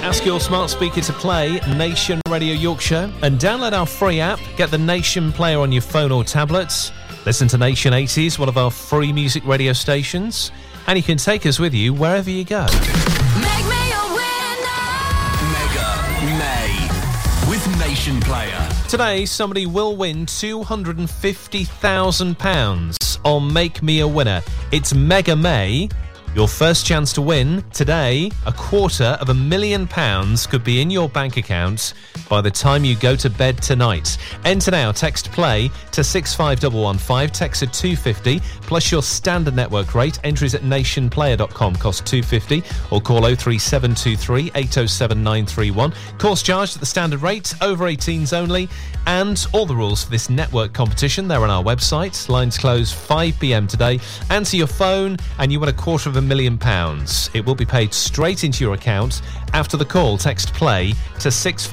Ask your smart speaker to play Nation Radio Yorkshire and download our free app. Get the Nation player on your phone or tablets. Listen to Nation 80s, one of our free music radio stations, and you can take us with you wherever you go. Make me a winner. Mega May with Nation Player. Today, somebody will win £250,000 on Make Me a Winner. It's Mega May. Your first chance to win today, £250,000 could be in your bank account by the time you go to bed tonight. Enter now, text play to 65115, text at 250 plus your standard network rate. Entries at nationplayer.com cost $250 or call 03723 807 931. Course charged at the standard rate, over 18s only, and all the rules for this network competition, they're on our website. Lines close 5 p.m. today. Answer your phone and you win £250,000. It will be paid straight into your account after the call. Text play to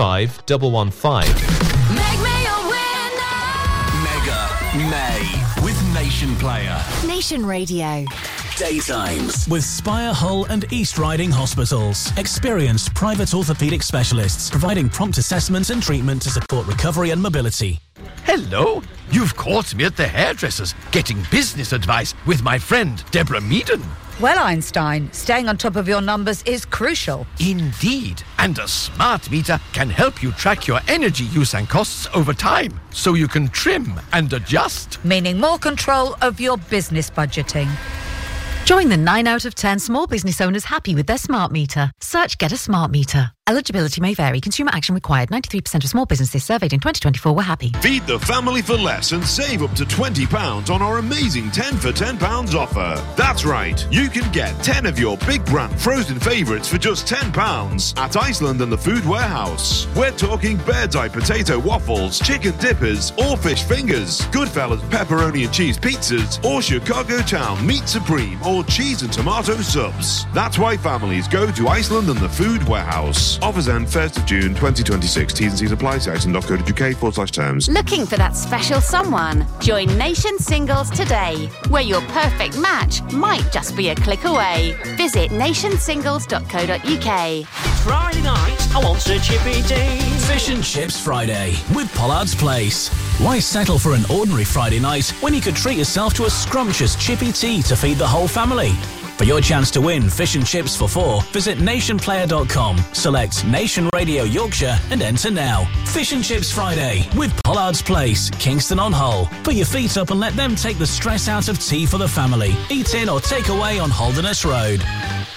65115. Make me a winner. Mega May with Nation Player. Nation Radio. Daytimes. With Spire, Hull and East Riding Hospitals. Experienced private orthopaedic specialists providing prompt assessment and treatment to support recovery and mobility. Hello, you've caught me at the hairdresser's getting business advice with my friend Deborah Meaden. Well, Einstein, staying on top of your numbers is crucial. Indeed, and a smart meter can help you track your energy use and costs over time, so you can trim and adjust. Meaning more control of your business budgeting. Join the 9 out of 10 small business owners happy with their smart meter. Search Get a Smart Meter. Eligibility may vary. Consumer action required. 93% of small businesses surveyed in 2024 were happy. Feed the family for less and save up to £20 on our amazing 10 for £10 offer. That's right. You can get 10 of your big brand frozen favourites for just £10 at Iceland and the Food Warehouse. We're talking Bird's Eye potato waffles, chicken dippers, or fish fingers, Goodfellas pepperoni and cheese pizzas, or Chicago Town meat supreme or cheese and tomato subs. That's why families go to Iceland and the Food Warehouse. Offers end 1st of June 2026. T's and C's apply. See iceland.co.uk/terms. Looking for that special someone? Join Nation Singles today, where your perfect match might just be a click away. Visit nationsingles.co.uk. Friday night, I want a chippy tea. Fish and Chips Friday with Pollard's Place. Why settle for an ordinary Friday night when you could treat yourself to a scrumptious chippy tea to feed the whole family? For your chance to win fish and chips for 4, visit nationplayer.com, select Nation Radio Yorkshire and enter now. Fish and Chips Friday with Pollard's Place, Kingston on Hull. Put your feet up and let them take the stress out of tea for the family. Eat in or take away on Holderness Road.